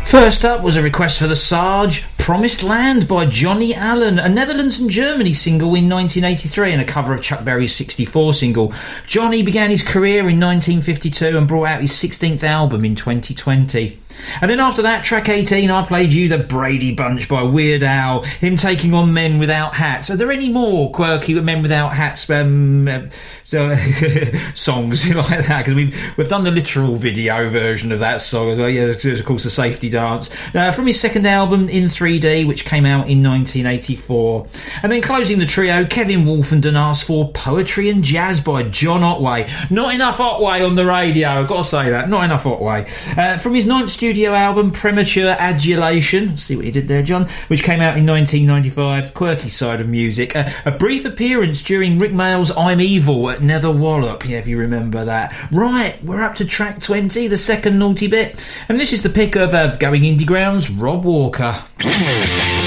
First up was a request for the Sarge, Promised Land by Johnny Allen, a Netherlands and Germany single in 1983 and a cover of Chuck Berry's 64 single. Johnny began his career in 1952 and brought out his 16th album in 2020. And then after that, track 18, I played you The Brady Bunch by Weird Al, him taking on Men Without Hats. Are there any more quirky Men Without Hats songs like that? Because we've done the literal video version of that song as well. Yeah, of course, the Safety Dance. From his second album, In 3D, which came out in 1984. And then closing the trio, Kevin Wolfenden asked for Poetry and Jazz by John Otway. Not enough Otway on the radio, I've got to say that. Not enough Otway. From his ninth studio album, Premature Adulation, see what he did there, John, which came out in 1995, quirky side of music. A brief appearance during Rick Mayall's I'm Evil at Nether Wallop, yeah, if you remember that. Right, we're up to track 20, the second naughty bit, and this is the pick of Going Indie Ground's Rob Walker.